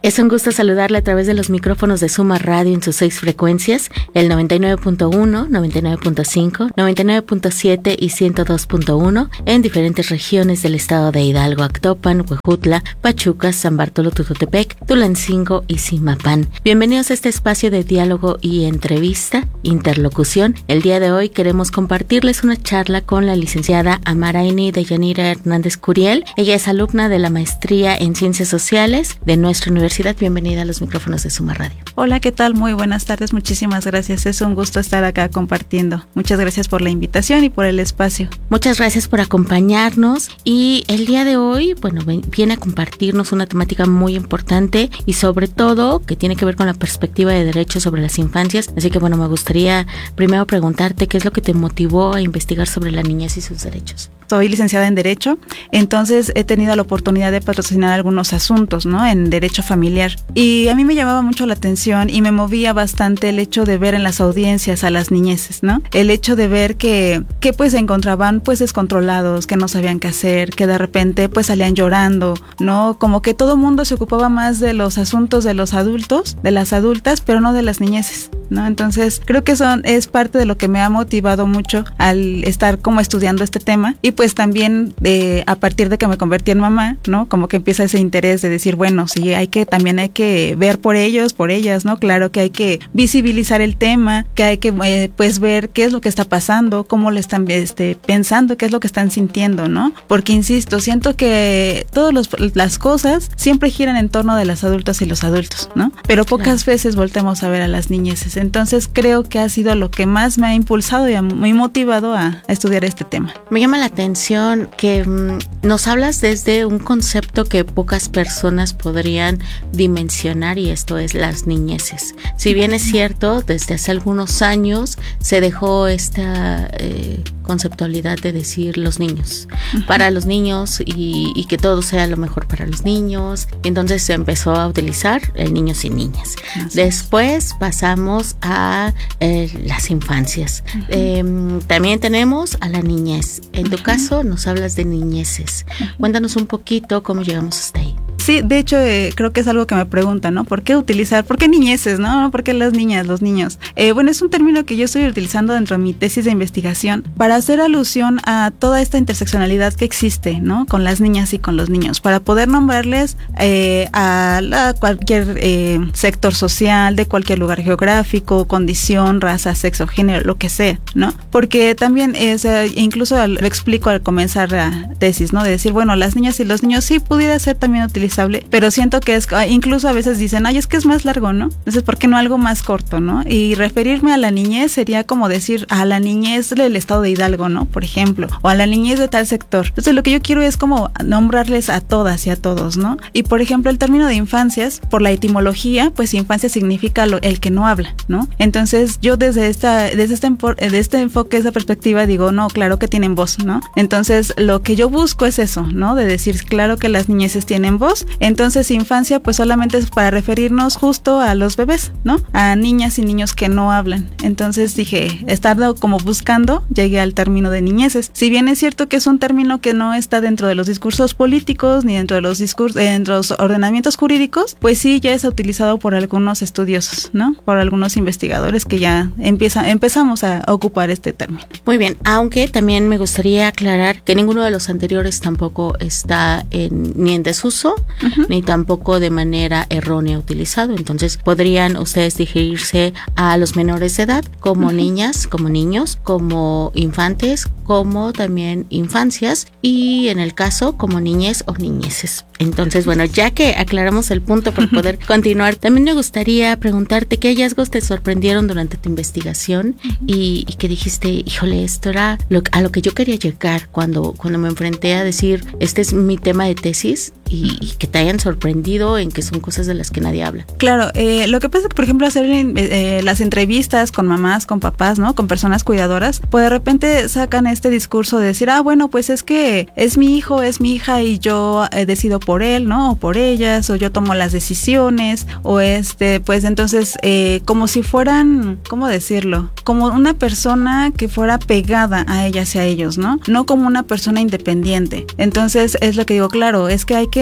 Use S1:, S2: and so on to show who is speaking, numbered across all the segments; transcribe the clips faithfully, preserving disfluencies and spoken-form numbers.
S1: Es un gusto saludarle a través de los micrófonos de Suma Radio en sus seis frecuencias, el noventa y nueve punto uno, noventa y nueve punto cinco, noventa y nueve punto siete y ciento dos punto uno en diferentes regiones del estado de Hidalgo, Actopan, Huejutla, Pachuca, San Bartolo Tututepec, Tulancingo y Zimapán. Bienvenidos a este espacio de diálogo y entrevista, interlocución. El día de hoy queremos compartirles una charla con la licenciada Amaraini Deyanira Hernández Curiel. Ella es alumna de la maestría en Ciencias Sociales de nuestra universidad. Bienvenida a los micrófonos de Suma Radio.
S2: Hola, ¿qué tal? Muy buenas tardes, muchísimas gracias. Es un gusto estar acá compartiendo. Muchas gracias por la invitación y por el espacio.
S1: Muchas gracias por acompañarnos y el día de hoy, bueno, viene a compartirnos una temática muy importante y sobre todo que tiene que ver con la perspectiva de derechos sobre las infancias. Así que bueno, me gustaría primero preguntarte qué es lo que te motivó a investigar sobre la niñez y sus derechos.
S2: Soy licenciada en Derecho, entonces he tenido la oportunidad de patrocinar algunos asuntos, ¿no? En Derecho Familiar. Y a mí me llamaba mucho la atención y me movía bastante el hecho de ver en las audiencias a las niñeces, ¿no? El hecho de ver que, que pues se encontraban pues descontrolados, que no sabían qué hacer, que de repente pues salían llorando, ¿no? Como que todo mundo se ocupaba más de los asuntos de los adultos, de las adultas, pero no de las niñeces, ¿no? Entonces creo que eso es parte de lo que me ha motivado mucho al estar como estudiando este tema y pues también de, a partir de que me convertí en mamá, ¿no? Como que empieza ese interés de decir, bueno, sí, hay que, también hay que ver por ellos, por ellas, ¿no? Claro que hay que visibilizar el tema, que hay que eh, pues ver qué es lo que está pasando, cómo le están este, pensando, qué es lo que están sintiendo, ¿no? Porque insisto, siento que todas los, las cosas siempre giran en torno de las adultas y los adultos, ¿no? Pero pocas claro. veces voltemos a ver a las niñeces. Entonces creo que ha sido lo que más me ha impulsado y me ha motivado a, a estudiar este tema.
S1: Me llama la atención que mmm, nos hablas desde un concepto que pocas personas podrían dimensionar y esto es las niñeces. Si bien es cierto, desde hace algunos años se dejó esta eh, conceptualidad de decir los niños, uh-huh. para los niños y, y que todo sea lo mejor para los niños. Entonces se empezó a utilizar el niños y niñas. Así Después es. pasamos a eh, las infancias. Uh-huh. Eh, también tenemos a la niñez. En tu uh-huh. caso nos hablas de niñeces. Uh-huh. Cuéntanos un poquito cómo llegamos hasta ahí.
S2: Sí, de hecho eh, creo que es algo que me preguntan, ¿no? ¿Por qué utilizar? ¿Por qué niñeces, no? ¿Por qué las niñas, los niños? Eh, bueno, es un término que yo estoy utilizando dentro de mi tesis de investigación para hacer alusión a toda esta interseccionalidad que existe, ¿no? Con las niñas y con los niños, para poder nombrarles eh, a la, cualquier eh, sector social, de cualquier lugar geográfico, condición, raza, sexo, género, lo que sea, ¿no? Porque también es, eh, incluso lo explico al comenzar la tesis, ¿no? De decir, bueno, las niñas y los niños sí pudiera ser también utilizables, pero siento que es, incluso a veces dicen, ay, es que es más largo, ¿no? Entonces, ¿por qué no algo más corto, no? Y referirme a la niñez sería como decir a la niñez del estado de Hidalgo, ¿no? Por ejemplo, o a la niñez de tal sector. Entonces, lo que yo quiero es como nombrarles a todas y a todos, ¿no? Y, por ejemplo, el término de infancias, por la etimología, pues infancia significa lo, el que no habla, ¿no? Entonces, yo desde esta, desde este, desde este enfoque, esa perspectiva, digo, no, claro que tienen voz, ¿no? Entonces, lo que yo busco es eso, ¿no? De decir, claro que las niñeces tienen voz. Entonces infancia pues solamente es para referirnos justo a los bebés, ¿no? A niñas y niños que no hablan. Entonces dije, estar como buscando, llegué al término de niñeces. Si bien es cierto que es un término que no está dentro de los discursos políticos ni dentro de los discursos, dentro de los ordenamientos jurídicos, pues sí ya es utilizado por algunos estudiosos, ¿no? Por algunos investigadores que ya empiezan, empezamos a ocupar este término.
S1: Muy bien, aunque también me gustaría aclarar que ninguno de los anteriores tampoco está en, ni en desuso, Uh-huh. ni tampoco de manera errónea utilizado. Entonces podrían ustedes dirigirse a los menores de edad como uh-huh. niñas, como niños, como infantes, como también infancias y en el caso como niñez o niñeces. Entonces, bueno, ya que aclaramos el punto para poder continuar, también me gustaría preguntarte qué hallazgos te sorprendieron durante tu investigación y, y que dijiste, híjole, esto era lo, a lo que yo quería llegar cuando, cuando me enfrenté a decir, este es mi tema de tesis y, y que te hayan sorprendido en que son cosas de las que nadie habla.
S2: Claro, eh, lo que pasa es que, por ejemplo, hacer eh, las entrevistas con mamás, con papás, ¿no? Con personas cuidadoras, pues de repente sacan este discurso de decir, ah, bueno, pues es que es mi hijo, es mi hija y yo eh, decido por él, ¿no? O por ellas, o yo tomo las decisiones, o este, pues entonces, eh, como si fueran, ¿cómo decirlo? Como una persona que fuera pegada a ellas y a ellos, ¿no? No como una persona independiente. Entonces, es lo que digo, claro, es que hay que, entonces,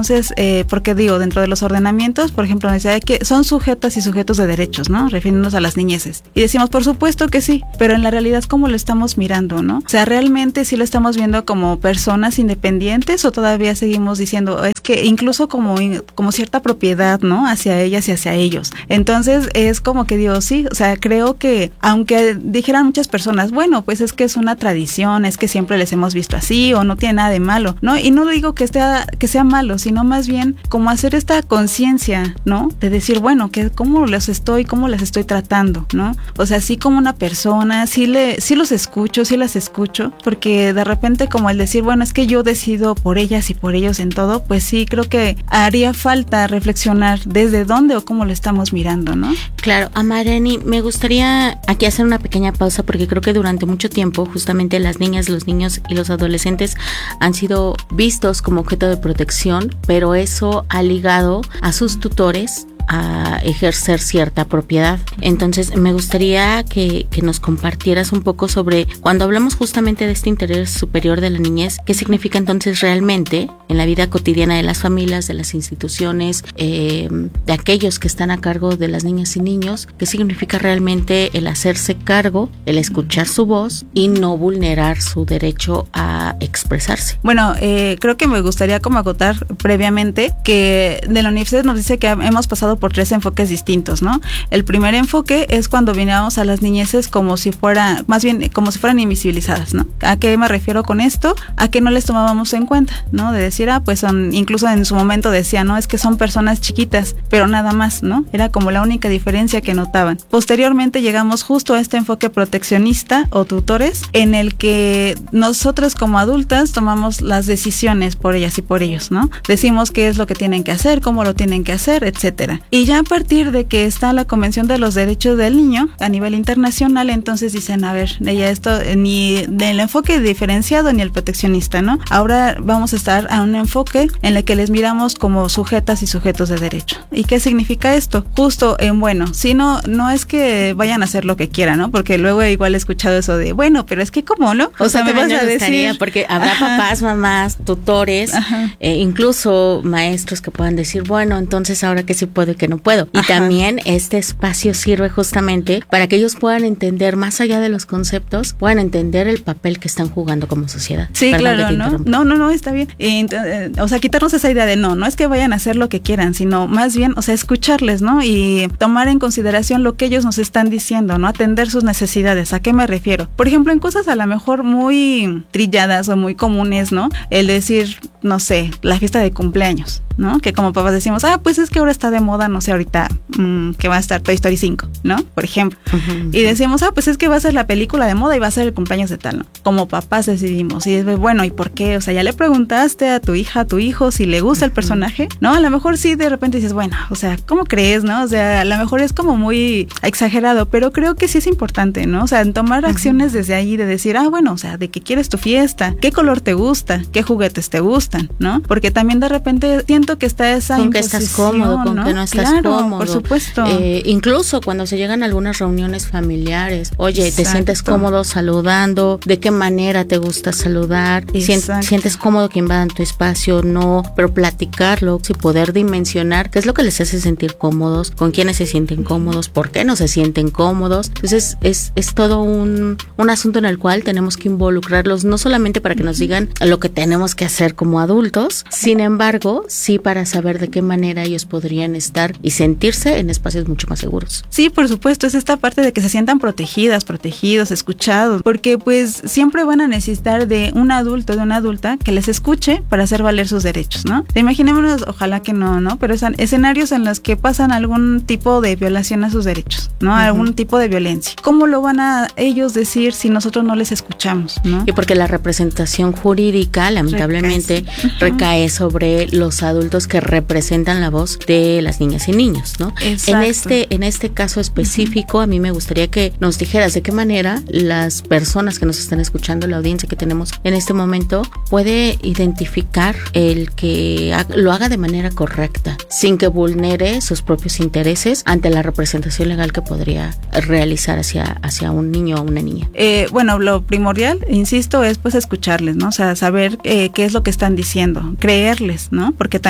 S2: entonces, eh, porque digo, dentro de los ordenamientos, por ejemplo, decía que son sujetas y sujetos de derechos, ¿no? Refiriéndonos a las niñeces. Y decimos, por supuesto que sí, pero en la realidad, ¿cómo lo estamos mirando, no? O sea, ¿realmente sí lo estamos viendo como personas independientes o todavía seguimos diciendo, es que incluso como, como cierta propiedad, ¿no? Hacia ellas y hacia ellos. Entonces, es como que digo, sí, o sea, creo que, aunque dijeran muchas personas, bueno, pues es que es una tradición, es que siempre les hemos visto así o no tiene nada de malo, ¿no? Y no digo que, esté, que sea malo, sino más bien como hacer esta conciencia, ¿no? De decir, bueno, que cómo los estoy, cómo las estoy tratando, ¿no? O sea, sí como una persona, sí, le, sí los escucho, sí las escucho, porque de repente como el decir, bueno, es que yo decido por ellas y por ellos en todo, pues sí, creo que haría falta reflexionar desde dónde o cómo lo estamos mirando, ¿no?
S1: Claro, Amareni, me gustaría aquí hacer una pequeña pausa porque creo que durante mucho tiempo justamente las niñas, los niños y los adolescentes han sido vistos como objeto de protección, pero eso ha ligado a sus tutores a ejercer cierta propiedad. Entonces me gustaría que, que nos compartieras un poco sobre cuando hablamos justamente de este interés superior de la niñez, qué significa entonces realmente en la vida cotidiana de las familias, de las instituciones, eh, de aquellos que están a cargo de las niñas y niños, qué significa realmente el hacerse cargo, el escuchar su voz y no vulnerar su derecho a expresarse.
S2: Bueno, eh, creo que me gustaría como acotar previamente que de la universidad nos dice que hemos pasado por tres enfoques distintos, ¿no? El primer enfoque es cuando veníamos a las niñeces como si fuera, más bien como si fueran invisibilizadas, ¿no? ¿A qué me refiero con esto? A que no les tomábamos en cuenta, ¿no? De decir, ah, pues son, incluso en su momento decía, no, es que son personas chiquitas, pero nada más, ¿no? Era como la única diferencia que notaban. Posteriormente llegamos justo a este enfoque proteccionista o tutores, en el que nosotros como adultas tomamos las decisiones por ellas y por ellos, ¿no? Decimos qué es lo que tienen que hacer, cómo lo tienen que hacer, etcétera. Y ya a partir de que está la Convención de los Derechos del Niño a nivel internacional, entonces dicen, a ver, ya esto ni del enfoque diferenciado ni el proteccionista, ¿no? Ahora vamos a estar a un enfoque en el que les miramos como sujetas y sujetos de derecho. ¿Y qué significa esto? Justo en, bueno, si no, no es que vayan a hacer lo que quieran, ¿no? Porque luego igual he escuchado eso de, bueno, pero es que ¿cómo, no?
S1: O, o sea, me vas a decir... Porque habrá ajá. papás, mamás, tutores, eh, incluso maestros que puedan decir, bueno, entonces ahora que sí puedo y que no puedo. Y Ajá. también este espacio sirve justamente para que ellos puedan entender, más allá de los conceptos, puedan entender el papel que están jugando como sociedad.
S2: Sí, Perdón claro, ¿no? No, no, no, está bien. Y, o sea, quitarnos esa idea de no, no es que vayan a hacer lo que quieran, sino más bien, o sea, escucharles, ¿no? Y tomar en consideración lo que ellos nos están diciendo, ¿no? Atender sus necesidades. ¿A qué me refiero? Por ejemplo, en cosas a lo mejor muy trilladas o muy comunes, ¿no? El decir, no sé, la fiesta de cumpleaños, ¿no? Que como papás decimos, ah, pues es que ahora está de moda, no sé, ahorita mmm, que va a estar Toy Story cinco, ¿no? Por ejemplo. Uh-huh. Y decimos, ah, pues es que va a ser la película de moda y va a ser el cumpleaños de tal, ¿no? Como papás decidimos. Y es bueno, ¿y por qué? O sea, ya le preguntaste a tu hija, a tu hijo, si le gusta uh-huh. el personaje, ¿no? A lo mejor sí de repente dices, bueno, o sea, ¿cómo crees, no? O sea, a lo mejor es como muy exagerado, pero creo que sí es importante, ¿no? O sea, en tomar uh-huh. acciones desde ahí, de decir, ah, bueno, o sea, de qué quieres tu fiesta, qué color te gusta, qué juguetes te gustan, ¿no? Porque también de repente siento que está esa
S1: con que estás cómodo, con ¿no? que no estás
S2: claro,
S1: cómodo.
S2: Por supuesto.
S1: Eh, incluso cuando se llegan a algunas reuniones familiares, oye, Exacto. te sientes cómodo saludando, de qué manera te gusta saludar, Exacto. sientes cómodo que invadan tu espacio, no, pero platicarlo, y poder dimensionar qué es lo que les hace sentir cómodos, con quiénes se sienten cómodos, por qué no se sienten cómodos. Entonces es, es todo un, un asunto en el cual tenemos que involucrarlos, no solamente para que nos digan lo que tenemos que hacer como adultos, sin embargo, sí para saber de qué manera ellos podrían estar y sentirse en espacios mucho más seguros.
S2: Sí, por supuesto, es esta parte de que se sientan protegidas, protegidos, escuchados, porque pues siempre van a necesitar de un adulto, de una adulta que les escuche para hacer valer sus derechos, ¿no? Imaginémonos, ojalá que no, ¿no? Pero son escenarios en los que pasan algún tipo de violación a sus derechos, ¿no? Uh-huh. Algún tipo de violencia. ¿Cómo lo van a ellos decir si nosotros no les escuchamos, ¿no?
S1: Y porque la representación jurídica, lamentablemente, recae, uh-huh. recae sobre los adultos que representan la voz de las niñas y niños, ¿no?
S2: Exacto.
S1: En este, en este caso específico, uh-huh. a mí me gustaría que nos dijeras de qué manera las personas que nos están escuchando, la audiencia que tenemos en este momento, puede identificar el que ha, lo haga de manera correcta, sin que vulnere sus propios intereses ante la representación legal que podría realizar hacia, hacia un niño o una niña.
S2: Eh, bueno, lo primordial, insisto, es pues escucharles, ¿no? O sea, saber eh, qué es lo que están diciendo, creerles, ¿no? Porque también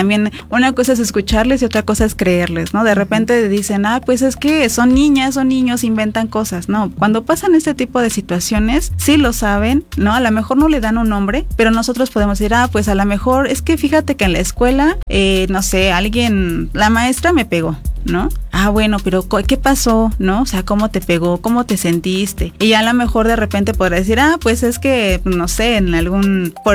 S2: también una cosa es escucharles y otra cosa es creerles, ¿no? De repente dicen, ah, pues es que son niñas, son niños, inventan cosas, ¿no? Cuando pasan este tipo de situaciones, sí lo saben, ¿no? A lo mejor no le dan un nombre, pero nosotros podemos decir, ah, pues a lo mejor es que fíjate que en la escuela, eh, no sé, alguien, la maestra me pegó, ¿no? Ah, bueno, pero ¿qué pasó? ¿No? O sea, ¿cómo te pegó? ¿Cómo te sentiste? Y a lo mejor de repente podrá decir, ah, pues es que, no sé, en algún, por,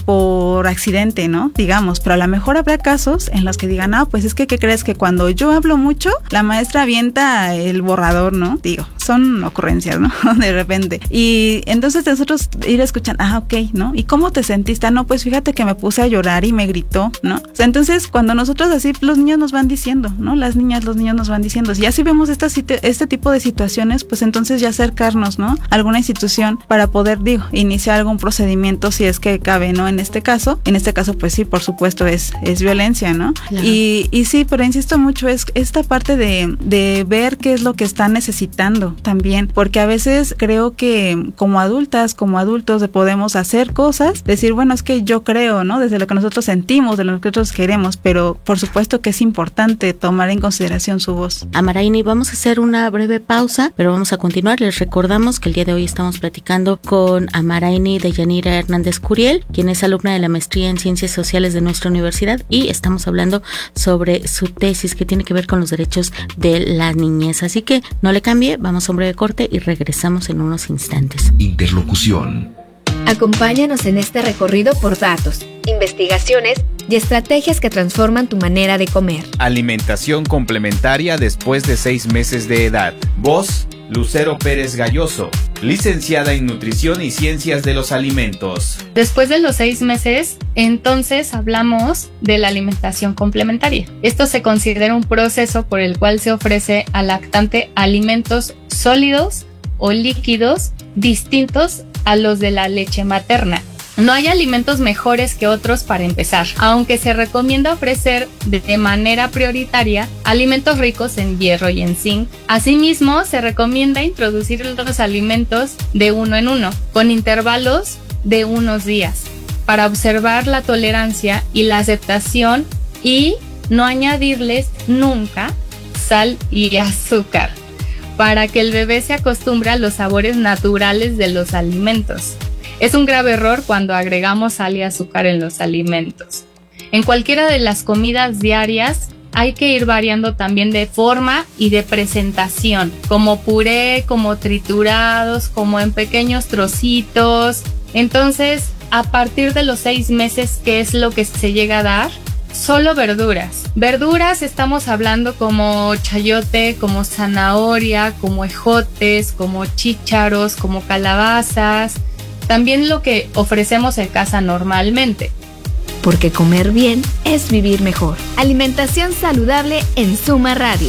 S2: por accidente, ¿no? Digamos, pero a lo mejor habrá casos en los que digan, ah, pues es que, ¿qué crees? Que cuando yo hablo mucho, la maestra avienta el borrador, ¿no? Digo, son ocurrencias, ¿no? De repente. Y entonces nosotros ir escuchando, ah, ok, ¿no? ¿Y cómo te sentiste? Ah, no, pues fíjate que me puse a llorar y me gritó, ¿no? O sea, entonces cuando nosotros así, los niños nos van diciendo, ¿no? Las niñas, los niños nos van diciendo. Si ya si vemos esta, este tipo de situaciones, pues entonces ya acercarnos, ¿no? A alguna institución para poder, digo, iniciar algún procedimiento si es que cabe, ¿no? En este caso, en este caso, pues sí, por supuesto, es, es violencia, ¿no? Claro. Y, y sí, pero insisto mucho, es esta parte de, de ver qué es lo que están necesitando también, porque a veces creo que como adultas, como adultos, podemos hacer cosas, decir, bueno, es que yo creo, ¿no? Desde lo que nosotros sentimos, de lo que nosotros queremos, pero por supuesto que es importante tomar en consideración su voz.
S1: Amaraini, vamos a hacer una breve pausa, pero vamos a continuar. Les recordamos que el día de hoy estamos platicando con Amaraini Deyanira Hernández Curiel, quien es alumna de la maestría en Ciencias Sociales de nuestra universidad, y estamos hablando sobre su tesis que tiene que ver con los derechos de la niñez. Así que no le cambie, vamos a un breve corte y regresamos en unos instantes.
S3: Interlocución.
S4: Acompáñanos en este recorrido por datos, investigaciones y estrategias que transforman tu manera de comer.
S5: Alimentación complementaria después de seis meses de edad. Voz, Lucero Pérez Galloso, licenciada en Nutrición y Ciencias de los Alimentos.
S6: Después de los seis meses, entonces hablamos de la alimentación complementaria. Esto se considera un proceso por el cual se ofrece al lactante alimentos sólidos o líquidos distintos a los de la leche materna. No hay alimentos mejores que otros para empezar, aunque se recomienda ofrecer de manera prioritaria alimentos ricos en hierro y en zinc. Asimismo, se recomienda introducir los alimentos de uno en uno, con intervalos de unos días, para observar la tolerancia y la aceptación y no añadirles nunca sal y azúcar, para que el bebé se acostumbre a los sabores naturales de los alimentos. Es un grave error cuando agregamos sal y azúcar en los alimentos. En cualquiera de las comidas diarias hay que ir variando también de forma y de presentación, como puré, como triturados, como en pequeños trocitos. Entonces, a partir de los seis meses, ¿qué es lo que se llega a dar? Solo verduras. Verduras estamos hablando como chayote, como zanahoria, como ejotes, como chícharos, como calabazas. También lo que ofrecemos en casa normalmente.
S4: Porque comer bien es vivir mejor. Alimentación saludable en Suma Radio.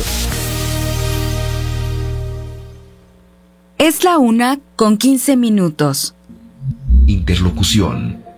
S4: Es la una con quince minutos.
S3: Interlocución.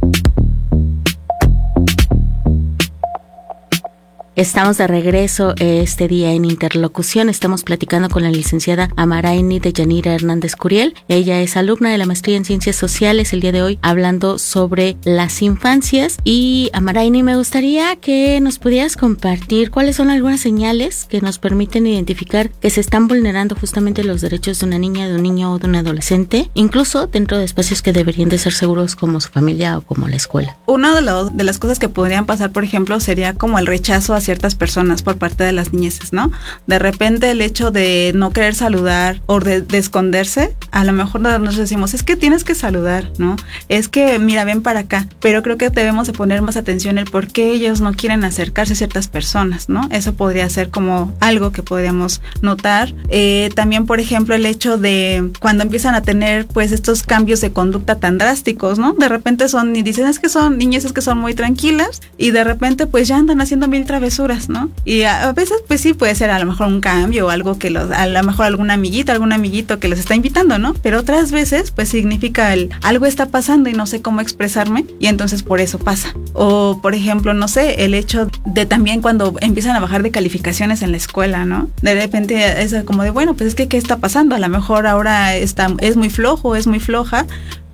S1: Estamos de regreso este día en Interlocución. Estamos platicando con la licenciada Amaraini Deyanira Hernández Curiel. Ella es alumna de la maestría en Ciencias Sociales el día de hoy, hablando sobre las infancias. Y Amaraini, me gustaría que nos pudieras compartir cuáles son algunas señales que nos permiten identificar que se están vulnerando justamente los derechos de una niña, de un niño o de un adolescente, incluso dentro de espacios que deberían de ser seguros como su familia o como la escuela.
S2: Una de, lo, de las cosas que podrían pasar, por ejemplo, sería como el rechazo hacia ciertas personas por parte de las niñeces, ¿no? De repente el hecho de no querer saludar o de, de esconderse, a lo mejor nos decimos, es que tienes que saludar, ¿no? Es que, mira, ven para acá, pero creo que debemos de poner más atención en el por qué ellos no quieren acercarse a ciertas personas, ¿no? Eso podría ser como algo que podríamos notar. Eh, también, por ejemplo, el hecho de cuando empiezan a tener, pues, estos cambios de conducta tan drásticos, ¿no? De repente son, y dicen, es que son niñeces que son muy tranquilas, y de repente, pues, ya andan haciendo mil travesuras, ¿no? Y a, a veces, pues sí, puede ser a lo mejor un cambio o algo que los, a lo mejor alguna amiguita, algún amiguito que los está invitando, ¿no? Pero otras veces, pues significa el, algo está pasando y no sé cómo expresarme, y entonces por eso pasa. O, por ejemplo, no sé, el hecho de también cuando empiezan a bajar de calificaciones en la escuela, ¿no? De repente es como de, bueno, pues es que, ¿qué está pasando? A lo mejor ahora está, es muy flojo, es muy floja,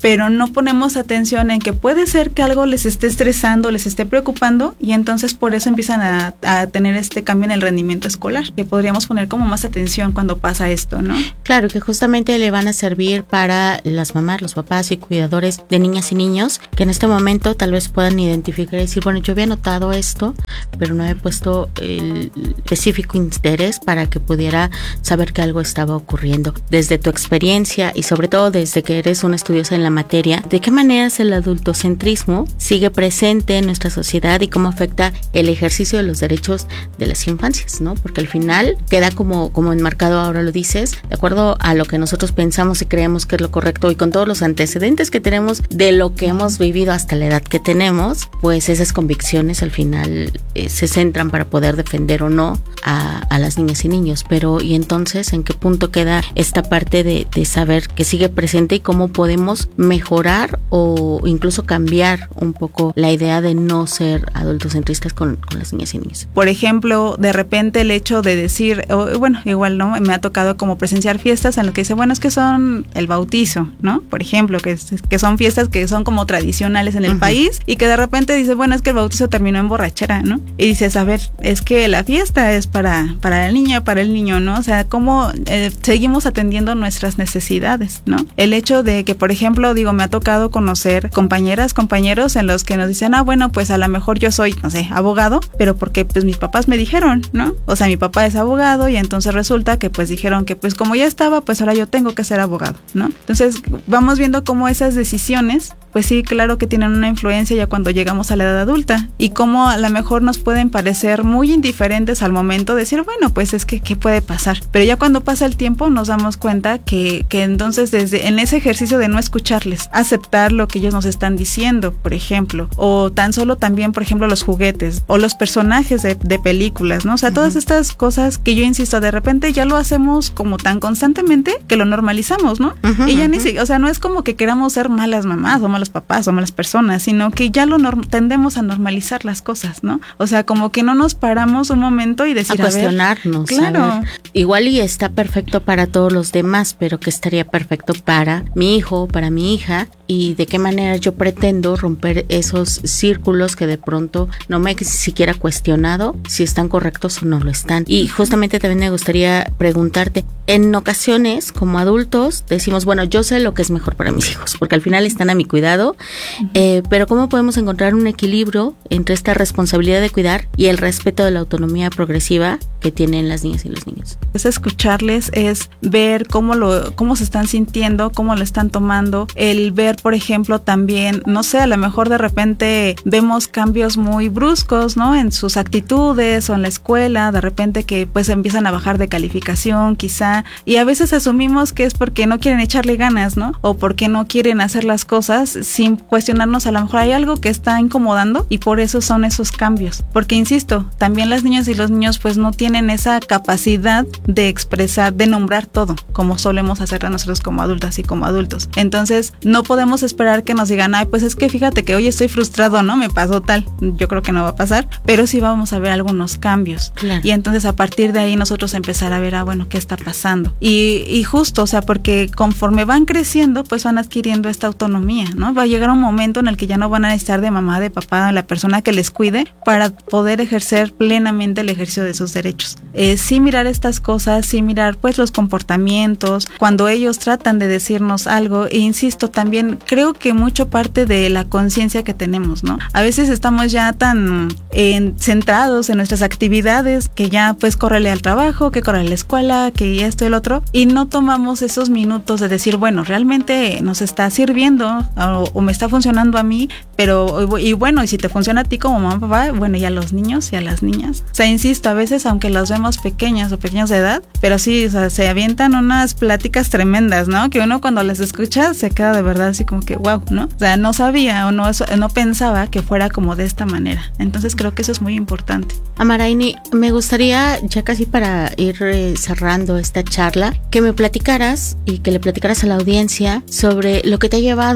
S2: pero no ponemos atención en que puede ser que algo les esté estresando, les esté preocupando, y entonces por eso empiezan a, a tener este cambio en el rendimiento escolar, que podríamos poner como más atención cuando pasa esto, ¿no?
S1: Claro, que justamente le van a servir para las mamás, los papás y cuidadores de niñas y niños, que en este momento tal vez puedan identificar y decir, bueno, yo había notado esto, pero no he puesto el específico interés para que pudiera saber que algo estaba ocurriendo. Desde tu experiencia y sobre todo desde que eres una estudiosa en la materia, ¿de qué maneras el adultocentrismo sigue presente en nuestra sociedad y cómo afecta el ejercicio de los derechos de las infancias, ¿no? Porque al final queda como, como enmarcado, ahora lo dices, de acuerdo a lo que nosotros pensamos y creemos que es lo correcto, y con todos los antecedentes que tenemos de lo que hemos vivido hasta la edad que tenemos, pues esas convicciones al final eh, se centran para poder defender o no a, a las niñas y niños. Pero ¿y entonces en qué punto queda esta parte de, de saber que sigue presente y cómo podemos mejorar o incluso cambiar un poco la idea de no ser adultocentristas con, con las niñas y niños?
S2: Por ejemplo, de repente el hecho de decir, oh, bueno, igual no, me ha tocado como presenciar fiestas en las que dice, bueno, es que son el bautizo, ¿no? Por ejemplo, que, que son fiestas que son como tradicionales en el uh-huh. país, y que de repente dice, bueno, es que el bautizo terminó en borrachera, ¿no? Y dices, a ver, es que la fiesta es para, para la niña, para el niño, ¿no? O sea, cómo eh, seguimos atendiendo nuestras necesidades, ¿no? El hecho de que, por ejemplo, digo, me ha tocado conocer compañeras, compañeros en los que nos dicen, ah, bueno, pues a lo mejor yo soy, no sé, abogado, pero porque pues mis papás me dijeron, ¿no? O sea, mi papá es abogado y entonces resulta que pues dijeron que pues como ya estaba, pues ahora yo tengo que ser abogado, ¿no? Entonces vamos viendo cómo esas decisiones, pues sí, claro que tienen una influencia ya cuando llegamos a la edad adulta, y cómo a lo mejor nos pueden parecer muy indiferentes al momento de decir, bueno, pues es que ¿qué puede pasar? Pero ya cuando pasa el tiempo nos damos cuenta que, que entonces desde en ese ejercicio de no escucharles, aceptar lo que ellos nos están diciendo, por ejemplo, o tan solo también, por ejemplo, los juguetes o los personajes de, de películas, ¿no? O sea, uh-huh. todas estas cosas que yo insisto, de repente ya lo hacemos como tan constantemente que lo normalizamos, ¿no? Uh-huh, y ya uh-huh. ni si, o sea, no es como que queramos ser malas mamás o malos papás o malas personas, sino que ya lo norm- tendemos a normalizar las cosas, ¿no? O sea, como que no nos paramos un momento y decir,
S1: a cuestionarnos.
S2: A ver, claro.
S1: A ver, igual y está perfecto para todos los demás, pero que estaría perfecto para mi hijo, para mi hija, y de qué manera yo pretendo romper esos círculos que de pronto no me he siquiera cuestionado si están correctos o no lo están. Y justamente también me gustaría preguntarte, en ocasiones como adultos decimos, bueno, yo sé lo que es mejor para mis hijos, porque al final están a mi cuidado, uh-huh. eh, pero ¿cómo podemos encontrar un equilibrio entre esta responsabilidad de cuidar y el respeto de la autonomía progresiva que tienen las niñas y los niños?
S2: Es escucharles, es ver cómo lo, cómo se están sintiendo, cómo lo están tomando, el ver, por ejemplo, también, no sé, a lo mejor de repente vemos cambios muy bruscos, ¿no? En sus actitudes o en la escuela, de repente que pues empiezan a bajar de calificación, quizá, y a veces asumimos que es porque no quieren echarle ganas, ¿no? O porque no quieren hacer las cosas sin cuestionarnos, a lo mejor hay algo que está incomodando y por eso son esos cambios. Porque insisto, también las niñas y los niños pues no tienen esa capacidad de expresar, de nombrar todo, como solemos hacerlo nosotros como adultas y como adultos. Entonces, no podemos esperar que nos digan, ay, pues es que fíjate que hoy estoy frustrado, ¿no? Me pasó tal. Yo creo que no va a pasar, pero sí vamos a ver algunos cambios. Claro. Y entonces a partir de ahí nosotros empezar a ver, ah, bueno, ¿qué está pasando? Y, y justo, o sea, porque conforme van creciendo, pues van adquiriendo esta autonomía, ¿no? Va a llegar un momento en el que ya no van a necesitar de mamá, de papá, de la persona que les cuide para poder ejercer plenamente el ejercicio de sus derechos. Eh, sí mirar estas cosas, sí mirar pues los comportamientos, cuando ellos tratan de decirnos algo, e insisto, también creo que mucho parte de la conciencia que tenemos, ¿no? A veces estamos ya tan eh, centrados en nuestras actividades que ya pues córrele al trabajo, que córrele a la escuela, que esto y el otro, y no tomamos esos minutos de decir, bueno, realmente nos está sirviendo o, o me está funcionando a mí, pero y bueno, y si te funciona a ti como mamá, papá, bueno, y a los niños y a las niñas. O sea, insisto, a veces aunque las vemos pequeñas o pequeñas de edad, pero sí, o sea, se avientan unas pláticas tremendas, ¿no? Que uno cuando las escucha se queda de verdad así como que wow, ¿no? O sea, no sabía o no, no pensaba que fuera como de esta manera. Entonces creo que eso es muy importante.
S1: Amaraini, me gustaría ya casi para ir eh, cerrando esta charla, que me platicaras y que le platicaras a la audiencia sobre lo que te ha llevado el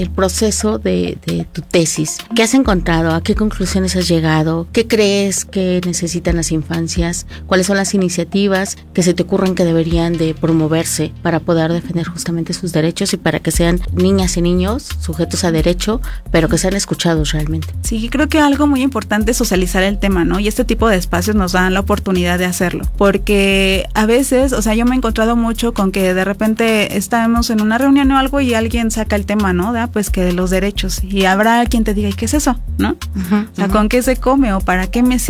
S1: el proceso de, de tu tesis. ¿Qué has encontrado? ¿A qué conclusiones has llegado? ¿Qué crees que necesitan las infancias? ¿Cuáles son las iniciativas que se te ocurren que deberían de promoverse para poder defender justamente sus derechos y para que sean niñas y niños sujetos a derecho, pero que sean escuchados realmente?
S2: Sí, creo que algo muy importante es socializar el tema, ¿no? Y este tipo de espacios nos dan la oportunidad de hacerlo, porque a veces, o sea, yo me he encontrado mucho con que de repente estamos en una reunión o algo y alguien saca el tema, ¿no? ¿Da? Pues que de los derechos, y habrá quien te diga, ¿y qué es eso? ¿No? Uh-huh, o sea, uh-huh. ¿Con qué se come o para qué me sirve?